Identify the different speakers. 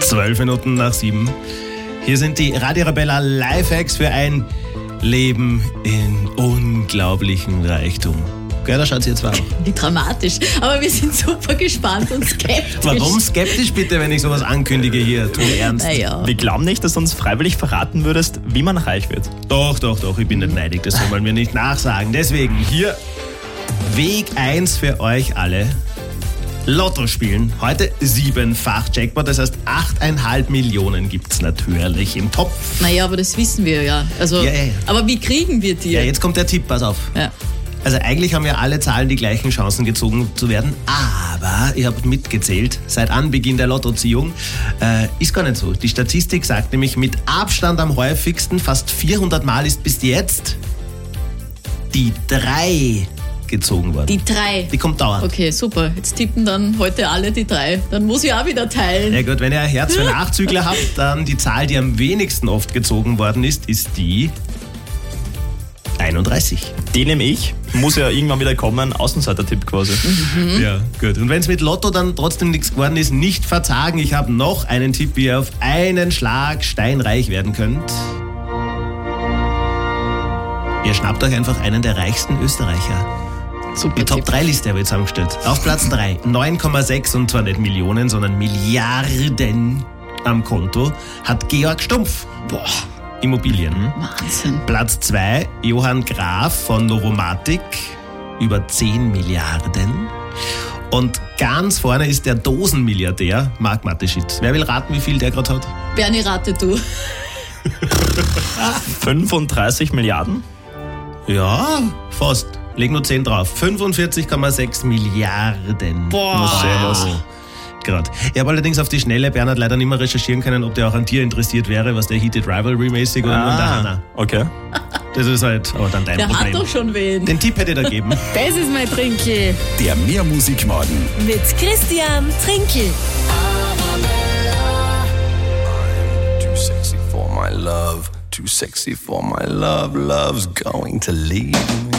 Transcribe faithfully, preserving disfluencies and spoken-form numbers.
Speaker 1: Zwölf Minuten nach sieben. Hier sind die Radio Arabella Lifehacks für ein Leben in unglaublichem Reichtum. Gell, da schaut sie jetzt mal.
Speaker 2: Wie dramatisch. Aber wir sind super gespannt und skeptisch.
Speaker 1: Warum skeptisch bitte, wenn ich sowas ankündige hier? Tu ernst.
Speaker 2: Naja.
Speaker 3: Wir glauben nicht, dass du uns freiwillig verraten würdest, wie man reich wird.
Speaker 1: Doch, doch, doch, ich bin nicht neidig, das soll man mir nicht nachsagen. Deswegen hier Weg eins für euch alle. Lotto spielen. Heute siebenfach Jackpot, das heißt achteinhalb Millionen gibt's natürlich im Topf.
Speaker 2: Naja, aber das wissen wir ja. Also,
Speaker 1: Ja, ja, ja.
Speaker 2: Aber wie kriegen wir die?
Speaker 1: Ja, jetzt kommt der Tipp, pass auf.
Speaker 2: Ja.
Speaker 1: Also eigentlich haben ja alle Zahlen die gleichen Chancen gezogen zu werden, aber ihr habt mitgezählt, seit Anbeginn der Lottoziehung, äh, ist gar nicht so. Die Statistik sagt nämlich, mit Abstand am häufigsten, fast vierhundert Mal ist bis jetzt die drei gezogen worden.
Speaker 2: Die drei.
Speaker 1: Die kommt dauernd.
Speaker 2: Okay, super. Jetzt tippen dann heute alle die drei. Dann muss ich auch wieder teilen.
Speaker 1: Ja gut, wenn ihr ein Herz für Nachzügler habt, dann die Zahl, die am wenigsten oft gezogen worden ist, ist die einunddreißig.
Speaker 3: Den nehme ich, muss ja irgendwann wieder kommen, Außenseiter-Tipp quasi.
Speaker 2: Mhm.
Speaker 1: Ja, gut. Und wenn es mit Lotto dann trotzdem nichts geworden ist, nicht verzagen. Ich habe noch einen Tipp, wie ihr auf einen Schlag steinreich werden könnt. Ihr schnappt euch einfach einen der reichsten Österreicher.
Speaker 2: Super
Speaker 1: Die Top
Speaker 2: Tipp.
Speaker 1: drei Liste habe ich zusammengestellt. Auf Platz drei, neun Komma sechs und zwar nicht Millionen, sondern Milliarden am Konto, hat Georg Stumpf. Boah. Immobilien.
Speaker 2: Wahnsinn.
Speaker 1: Platz zwei, Johann Graf von Novomatic, über zehn Milliarden. Und ganz vorne ist der Dosenmilliardär Marc Mateschitz. Wer will raten, wie viel der gerade hat?
Speaker 2: Bernie, rate du.
Speaker 3: fünfunddreißig Milliarden?
Speaker 1: Ja, fast. Leg nur zehn drauf. fünfundvierzig Komma sechs Milliarden.
Speaker 2: Boah.
Speaker 1: Servus. Gerade. Ich habe allerdings auf die Schnelle, Bernhard, leider nicht mehr recherchieren können, ob der auch an dir interessiert wäre, was der Heated Rivalry-mäßig oder nur an der Hanna.
Speaker 3: Okay.
Speaker 1: Das ist halt aber dann dein
Speaker 2: Der hat
Speaker 1: Problem.
Speaker 2: doch schon wen.
Speaker 1: Den Tipp hätte ich da geben.
Speaker 4: Das ist mein Trinkel.
Speaker 5: Der Mehrmusikmorgen.
Speaker 4: Mit Christian Trinkel.
Speaker 6: Too sexy for my love, too sexy for my love, love's going to leave me.